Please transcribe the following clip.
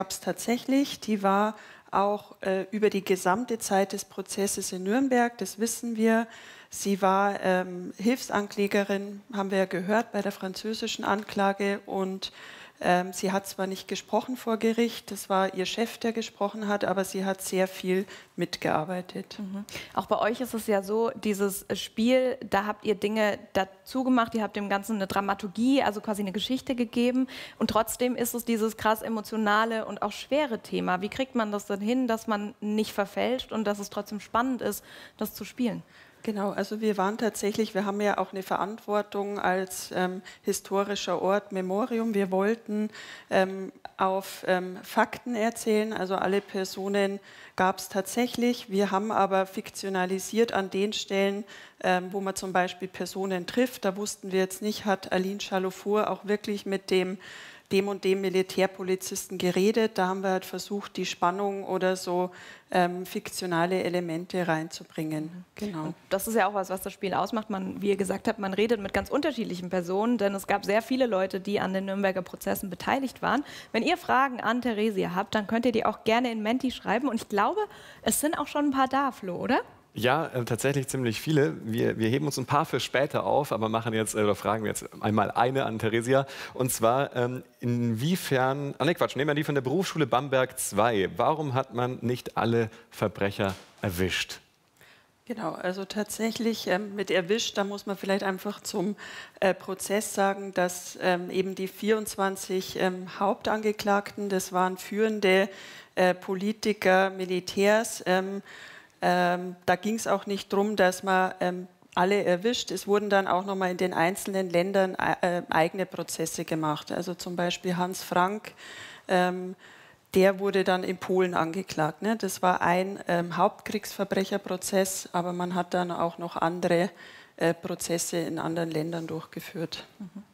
gab es tatsächlich. Die war auch über die gesamte Zeit des Prozesses in Nürnberg, das wissen wir. Sie war Hilfsanklägerin, haben wir ja gehört, bei der französischen Anklage. Und sie hat zwar nicht gesprochen vor Gericht, das war ihr Chef, der gesprochen hat, aber sie hat sehr viel mitgearbeitet. Mhm. Auch bei euch ist es ja so, dieses Spiel, da habt ihr Dinge dazu gemacht, ihr habt dem Ganzen eine Dramaturgie, also quasi eine Geschichte gegeben. Und trotzdem ist es dieses krass emotionale und auch schwere Thema. Wie kriegt man das denn hin, dass man nicht verfälscht und dass es trotzdem spannend ist, das zu spielen? Genau, also wir haben ja auch eine Verantwortung als historischer Ort Memorium. Wir wollten auf Fakten erzählen, also alle Personen gab es tatsächlich. Wir haben aber fiktionalisiert an den Stellen, wo man zum Beispiel Personen trifft. Da wussten wir jetzt nicht, hat Aline Chalofour auch wirklich mit dem und dem Militärpolizisten geredet. Da haben wir halt versucht, die Spannung oder so fiktionale Elemente reinzubringen. Genau. Und das ist ja auch was das Spiel ausmacht. Wie ihr gesagt habt, man redet mit ganz unterschiedlichen Personen, denn es gab sehr viele Leute, die an den Nürnberger Prozessen beteiligt waren. Wenn ihr Fragen an Theresia habt, dann könnt ihr die auch gerne in Menti schreiben. Und ich glaube, es sind auch schon ein paar da, Flo, oder? Ja, tatsächlich ziemlich viele. Wir heben uns ein paar für später auf, aber machen jetzt oder fragen jetzt einmal eine an Theresia. Und zwar, inwiefern, nehmen wir die von der Berufsschule Bamberg 2. Warum hat man nicht alle Verbrecher erwischt? Genau, also tatsächlich mit erwischt, da muss man vielleicht einfach zum Prozess sagen, dass eben die 24 Hauptangeklagten, das waren führende Politiker, Militärs, da ging es auch nicht darum, dass man alle erwischt. Es wurden dann auch nochmal in den einzelnen Ländern eigene Prozesse gemacht. Also zum Beispiel Hans Frank, der wurde dann in Polen angeklagt. Ne? Das war ein Hauptkriegsverbrecherprozess, aber man hat dann auch noch andere Prozesse in anderen Ländern durchgeführt. Mhm.